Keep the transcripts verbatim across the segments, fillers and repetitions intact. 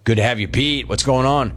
Good to have you, Pete. What's going on?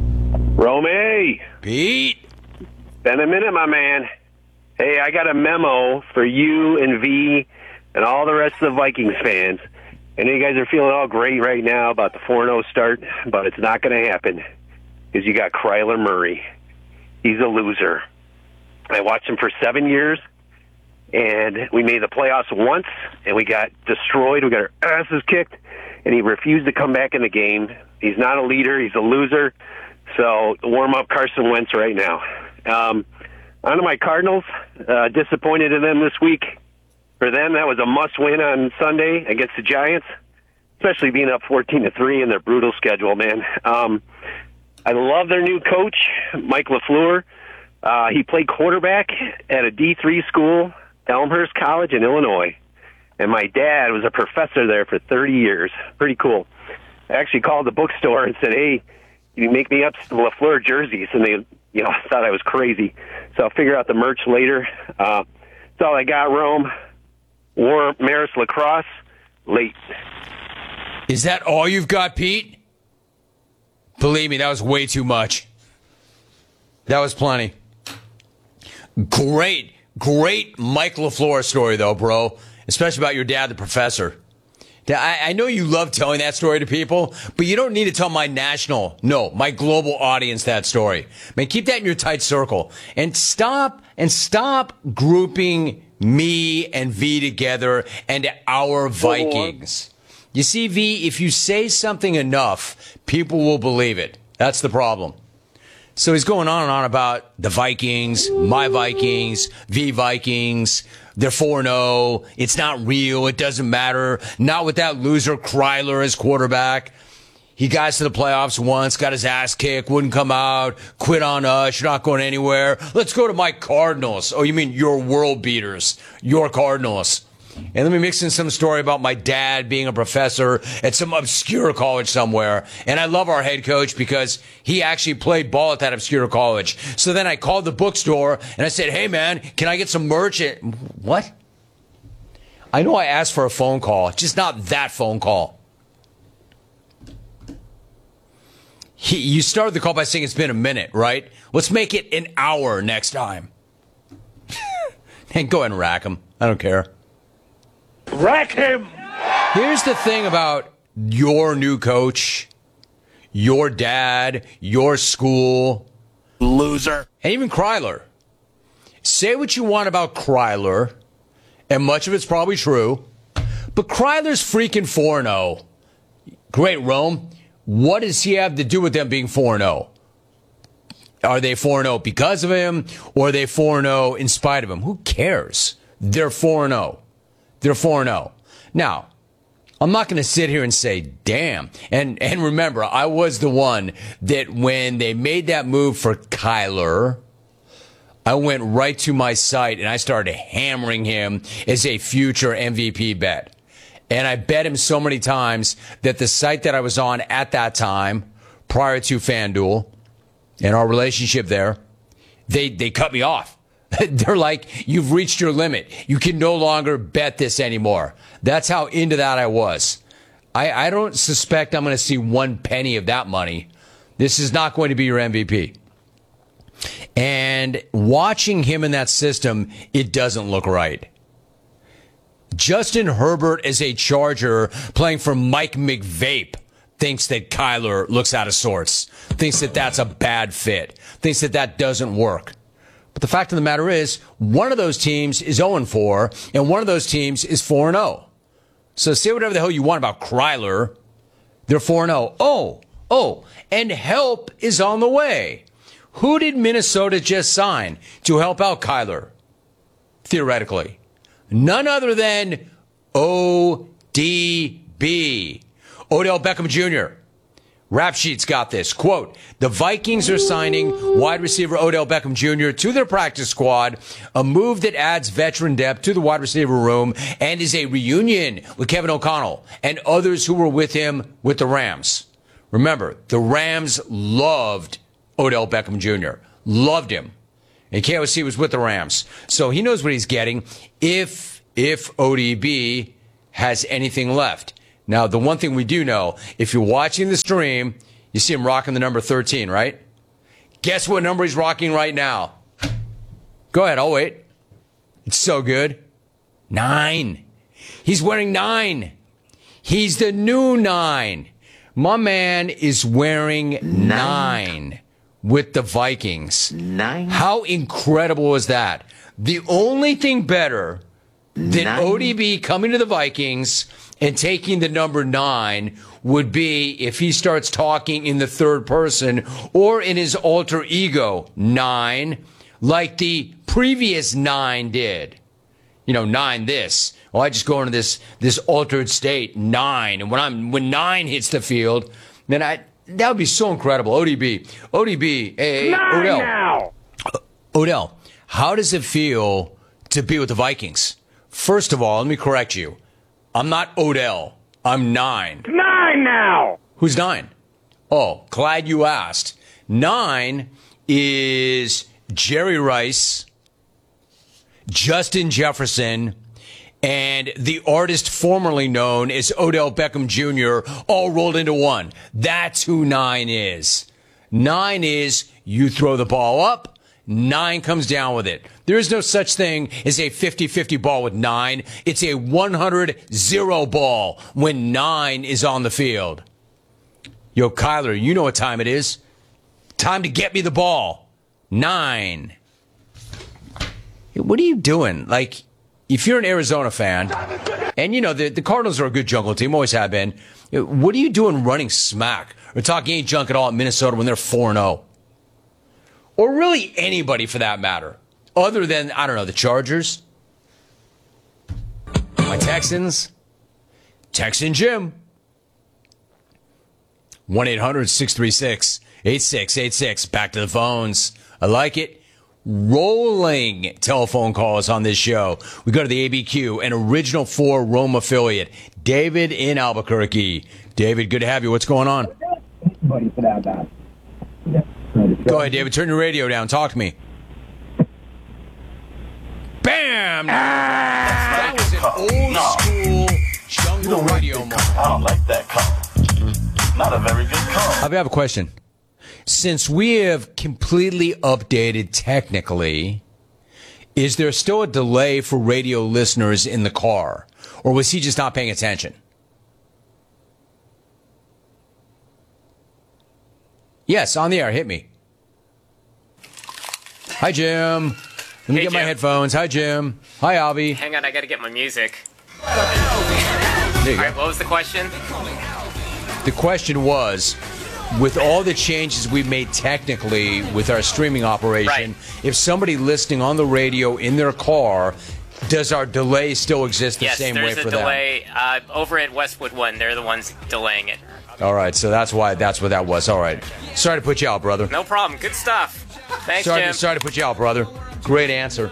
Romy. Pete. Been a minute, my man. Hey, I got a memo for you and V and all the rest of the Vikings fans. I know you guys are feeling all great right now about the four and oh start, but it's not going to happen because you got Kyler Murray. He's a loser. I watched him for seven years, and we made the playoffs once, and we got destroyed. We got our asses kicked, and he refused to come back in the game. He's not a leader. He's a loser. So warm up Carson Wentz right now. Um, on to my Cardinals. Uh, disappointed in them this week. For them, that was a must-win on Sunday against the Giants, especially being up fourteen to three in their brutal schedule, man. Um, I love their new coach, Mike LaFleur. Uh, he played quarterback at a D three school, Elmhurst College in Illinois. And my dad was a professor there for thirty years. Pretty cool. I actually called the bookstore and said, hey, you make me up some LaFleur jerseys. And they, you know, thought I was crazy. So I'll figure out the merch later. Uh, that's all I got, Rome. War Marist Lacrosse, late. Is that all you've got, Pete? Believe me, that was way too much. That was plenty. Great, great Mike LaFleur story, though, bro. Especially about your dad, the professor. I, I know you love telling that story to people, but you don't need to tell my national, no, my global audience that story. Man, keep that in your tight circle. And stop, and stop grouping me and V together and our Vikings. You see, V, if you say something enough, people will believe it. That's the problem. So he's going on and on about the Vikings, my Vikings, V Vikings. They're four and oh. It's not real. It doesn't matter. Not with that loser Kryler as quarterback. He got us to the playoffs once, got his ass kicked, wouldn't come out, quit on us, you're not going anywhere. Let's go to my Cardinals. Oh, you mean your world beaters, your Cardinals. And let me mix in some story about my dad being a professor at some obscure college somewhere. And I love our head coach because he actually played ball at that obscure college. So then I called the bookstore and I said, hey, man, can I get some merch? What? I know I asked for a phone call, just not that phone call. He, you started the call by saying it's been a minute, right? Let's make it an hour next time. And go ahead and rack him. I don't care. Rack him! Here's the thing about your new coach, your dad, your school. Loser. And even Kryler. Say what you want about Kryler, and much of it's probably true, but Kryler's freaking four and oh. Great, Rome. What does he have to do with them being four and oh? Are they four and oh because of him, or are they four and oh in spite of him? Who cares? They're four and oh. They're four and oh. Now, I'm not going to sit here and say, damn. And and remember, I was the one that when they made that move for Kyler, I went right to my site and I started hammering him as a future M V P bet. And I bet him so many times that the site that I was on at that time, prior to FanDuel and our relationship there, they, they cut me off. They're like, you've reached your limit. You can no longer bet this anymore. That's how into that I was. I, I don't suspect I'm going to see one penny of that money. This is not going to be your M V P. And watching him in that system, it doesn't look right. Justin Herbert as a Charger playing for Mike McVape thinks that Kyler looks out of sorts, thinks that that's a bad fit, thinks that that doesn't work. But the fact of the matter is, one of those teams is oh and four, and one of those teams is four and oh. So say whatever the hell you want about Kryler. They're four and oh. Oh, oh, and help is on the way. Who did Minnesota just sign to help out Kyler? Theoretically. None other than O D B. Odell Beckham Junior Rap Sheet's got this. Quote, the Vikings are signing wide receiver Odell Beckham Junior to their practice squad, a move that adds veteran depth to the wide receiver room and is a reunion with Kevin O'Connell and others who were with him with the Rams. Remember, the Rams loved Odell Beckham Junior Loved him. And K O C was with the Rams. So he knows what he's getting if, if O D B has anything left. Now, the one thing we do know, if you're watching the stream, you see him rocking the number thirteen, right? Guess what number he's rocking right now? Go ahead, I'll wait. It's so good. Nine. He's wearing nine. He's the new nine. My man is wearing nine, nine with the Vikings. Nine. How incredible is that? The only thing better than nine. O D B coming to the Vikings and taking the number nine would be if he starts talking in the third person or in his alter ego, nine, like the previous nine did. You know, nine this. Well, I just go into this this altered state, nine. And when I'm when nine hits the field, then I that would be so incredible. O D B. O D B. Hey, nine Odell. Now. Odell, how does it feel to be with the Vikings? First of all, let me correct you. I'm not Odell. I'm nine. Nine now. Who's nine? Oh, glad you asked. Nine is Jerry Rice, Justin Jefferson, and the artist formerly known as Odell Beckham Junior all rolled into one. That's who nine is. Nine is you throw the ball up, nine comes down with it. There is no such thing as a fifty-fifty ball with nine. It's a one hundred zero ball when nine is on the field. Yo, Kyler, you know what time it is. Time to get me the ball. Nine. What are you doing? Like, if you're an Arizona fan, and you know, the, the Cardinals are a good jungle team, always have been, what are you doing running smack or talking any junk at all at Minnesota when they're four and oh? Or really anybody for that matter, other than, I don't know, the Chargers, my Texans, Texan Jim. one eight hundred six three six eight six eight six. Back to the phones. I like it. Rolling telephone calls on this show. We go to the A B Q, an Original four Rome affiliate. David in Albuquerque. David, good to have you. What's going on? Go ahead, David. Turn your radio down. Talk to me. Bam! That was an old school jungle radio moment. I don't like that call. Not a very good call. I have a question. Since we have completely updated technically, is there still a delay for radio listeners in the car? Or was he just not paying attention? Yes, on the air. Hit me. Hi, Jim. Let me Hey, get my Jim. headphones. Hi, Jim. Hi, Albie. Hang on, I gotta get my music. There you All right, go. what was the question? The question was, with all the changes we've made technically with our streaming operation, Right. if somebody listening on the radio in their car, does our delay still exist the yes, same way there's for a delay. Uh, over at Westwood One, they're the ones delaying it. them? All right, so that's why that's what that was. All right. Sorry to put you out, brother. No problem. Good stuff. Thanks, sorry, Jim. sorry to put you out, brother. Great answer.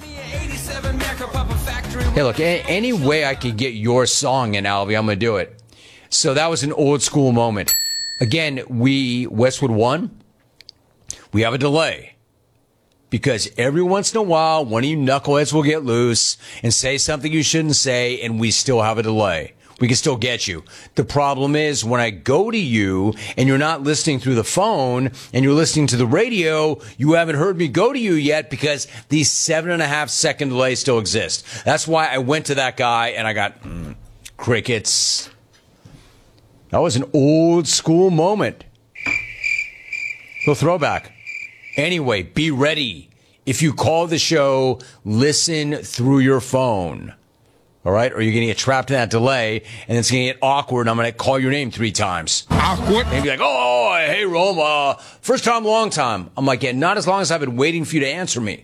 Hey, look, a- any way I can get your song in, Albie, I'm going to do it. So that was an old school moment. Again, we, Westwood One, we have a delay. Because every once in a while, one of you knuckleheads will get loose and say something you shouldn't say, and we still have a delay. We can still get you. The problem is when I go to you and you're not listening through the phone and you're listening to the radio, you haven't heard me go to you yet because these seven and a half second delays still exist. That's why I went to that guy and I got mm, crickets. That was an old school moment. Little throwback. Anyway, be ready. If you call the show, listen through your phone. All right? Or you're going to get trapped in that delay, and it's going to get awkward, and I'm going to call your name three times. Awkward? And be like, oh, hey, Rome, uh, first time, long time. I'm like, yeah, not as long as I've been waiting for you to answer me.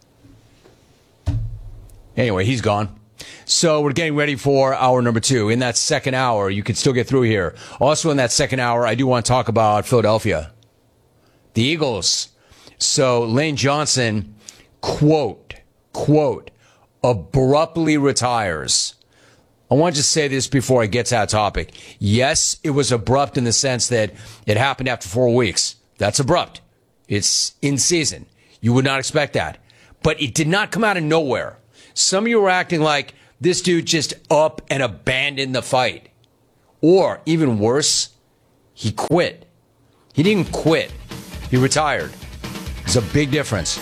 Anyway, he's gone. So we're getting ready for hour number two. In that second hour, you can still get through here. Also in that second hour, I do want to talk about Philadelphia. The Eagles. So Lane Johnson, quote, quote, abruptly retires. I want to just say this before I get to that topic. Yes, it was abrupt in the sense that it happened after four weeks. That's abrupt. It's in season. You would not expect that. But it did not come out of nowhere. Some of you were acting like this dude just up and abandoned the fight. Or, even worse, he quit. He didn't quit. He retired. There's a big difference.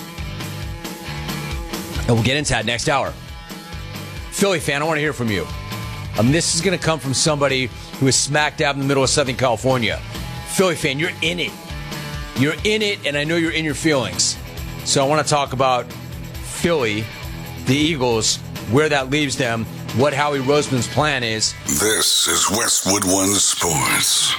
And we'll get into that next hour. Philly fan, I want to hear from you. Um, this is going to come from somebody who is smack dab in the middle of Southern California. Philly fan, you're in it. You're in it, and I know you're in your feelings. So I want to talk about Philly, the Eagles, where that leaves them, what Howie Roseman's plan is. This is Westwood One Sports.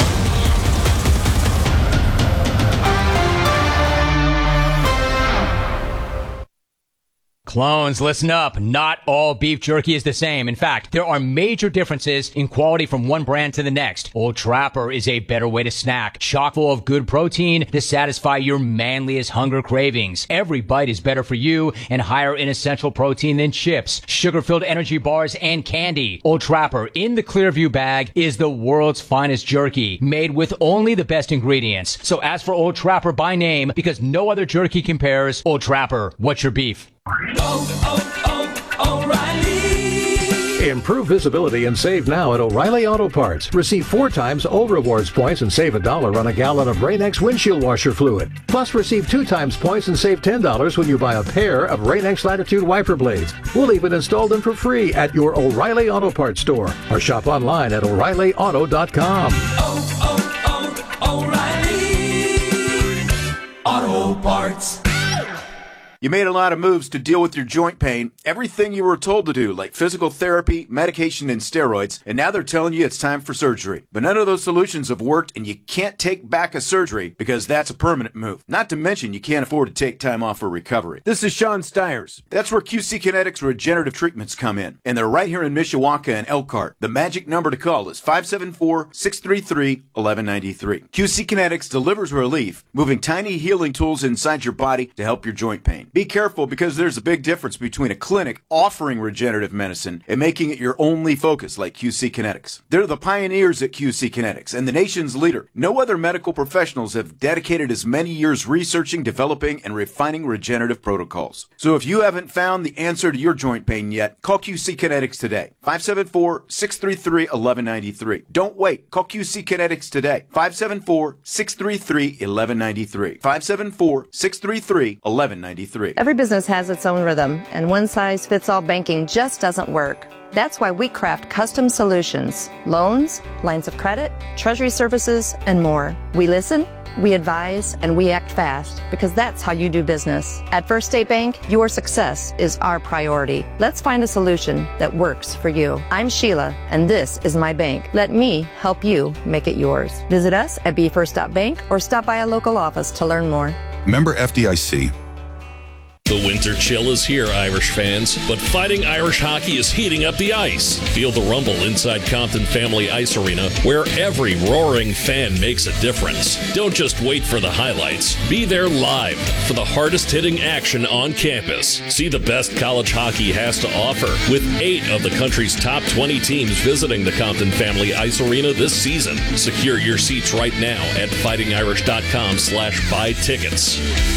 Clones, listen up. Not all beef jerky is the same. In fact, there are major differences in quality from one brand to the next. Old Trapper is a better way to snack, chock full of good protein to satisfy your manliest hunger cravings. Every bite is better for you and higher in essential protein than chips, sugar-filled energy bars, and candy. Old Trapper in the Clearview bag is the world's finest jerky, made with only the best ingredients. So ask for Old Trapper by name because no other jerky compares. Old Trapper, what's your beef? Oh, oh, O'Reilly. Improve visibility and save now at O'Reilly Auto Parts. Receive four times O Rewards points and save a dollar on a gallon of Rain-X windshield washer fluid. Plus, receive two times points and save ten dollars when you buy a pair of Rain-X Latitude wiper blades. We'll even install them for free at your O'Reilly Auto Parts store or shop online at O'Reilly Auto dot com. Oh, oh, oh, O'Reilly Auto Parts. You made a lot of moves to deal with your joint pain, everything you were told to do, like physical therapy, medication, and steroids, and now they're telling you it's time for surgery. But none of those solutions have worked, and you can't take back a surgery because that's a permanent move. Not to mention you can't afford to take time off for recovery. This is Sean Stiers. That's where Q C Kinetics Regenerative Treatments come in, and they're right here in Mishawaka and Elkhart. The magic number to call is five seven four, six three three, one one nine three. Q C Kinetics delivers relief, moving tiny healing tools inside your body to help your joint pain. Be careful because there's a big difference between a clinic offering regenerative medicine and making it your only focus like Q C Kinetics. They're the pioneers at Q C Kinetics and the nation's leader. No other medical professionals have dedicated as many years researching, developing, and refining regenerative protocols. So if you haven't found the answer to your joint pain yet, call Q C Kinetics today. five seven four, six three three, one one nine three. Don't wait. Call Q C Kinetics today. five seven four, six three three, one one nine three. five seven four, six three three, one one nine three. Every business has its own rhythm, and one-size-fits-all banking just doesn't work. That's why we craft custom solutions, loans, lines of credit, treasury services, and more. We listen, we advise, and we act fast because that's how you do business. At First State Bank, your success is our priority. Let's find a solution that works for you. I'm Sheila, and this is my bank. Let me help you make it yours. Visit us at b first dot bank or stop by a local office to learn more. Member F D I C. The winter chill is here, Irish fans, but Fighting Irish Hockey is heating up the ice. Feel the rumble inside Compton Family Ice Arena, where every roaring fan makes a difference. Don't just wait for the highlights. Be there live for the hardest-hitting action on campus. See the best college hockey has to offer, with eight of the country's top twenty teams visiting the Compton Family Ice Arena this season. Secure your seats right now at fighting irish dot com slash buy tickets.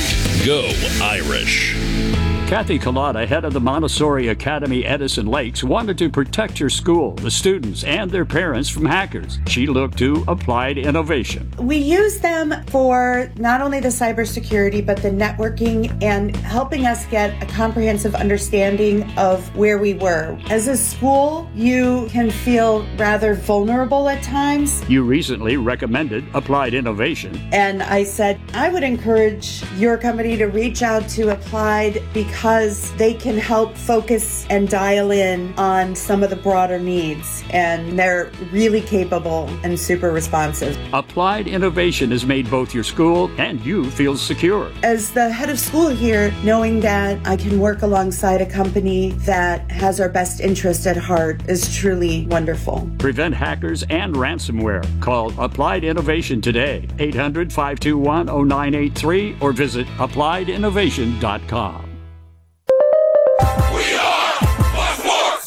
Go Irish. Kathy Collada, head of the Montessori Academy Edison Lakes, wanted to protect her school, the students, and their parents from hackers. She looked to Applied Innovation. We use them for not only the cybersecurity, but the networking and helping us get a comprehensive understanding of where we were. As a school, you can feel rather vulnerable at times. You recently recommended Applied Innovation. And I said, I would encourage your company to reach out to Applied because because they can help focus and dial in on some of the broader needs, and they're really capable and super responsive. Applied Innovation has made both your school and you feel secure. As the head of school here, knowing that I can work alongside a company that has our best interest at heart is truly wonderful. Prevent hackers and ransomware. Call Applied Innovation today, eight hundred, five two one, zero nine eight three, or visit applied innovation dot com.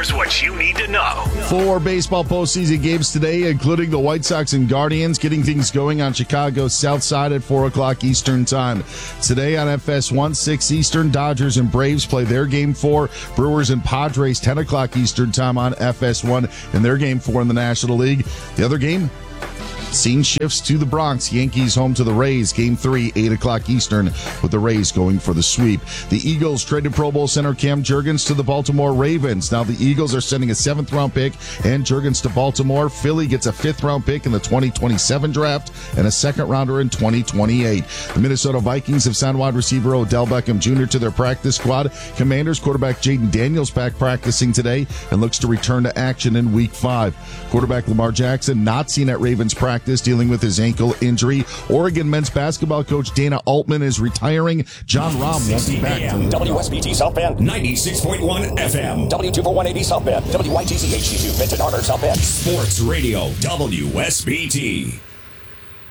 Here's what you need to know. Four baseball postseason games today, including the White Sox and Guardians, getting things going on Chicago's South Side at four o'clock Eastern Time. Today on F S one, six Eastern, Dodgers and Braves play their game four. Brewers and Padres, ten o'clock Eastern Time on F S one, and their game four in the National League. The other game, scene shifts to the Bronx. Yankees home to the Rays. Game three, eight o'clock Eastern, with the Rays going for the sweep. The Eagles traded Pro Bowl center Cam Jurgens to the Baltimore Ravens. Now the Eagles are sending a seventh-round pick and Jurgens to Baltimore. Philly gets a fifth-round pick in the twenty twenty-seven draft and a second-rounder in twenty twenty-eight. The Minnesota Vikings have signed wide receiver Odell Beckham Junior to their practice squad. Commanders quarterback Jaden Daniels back practicing today and looks to return to action in Week five. Quarterback Lamar Jackson not seen at Ravens practice, dealing with his ankle injury. Oregon men's basketball coach Dana Altman is retiring. John Rahm won't be back. W S B T South Bend, ninety-six point one F M. W two four one eighty South Bend. W Y T Z H D two, Vinton Harbor, South Bend. Sports Radio, W S B T.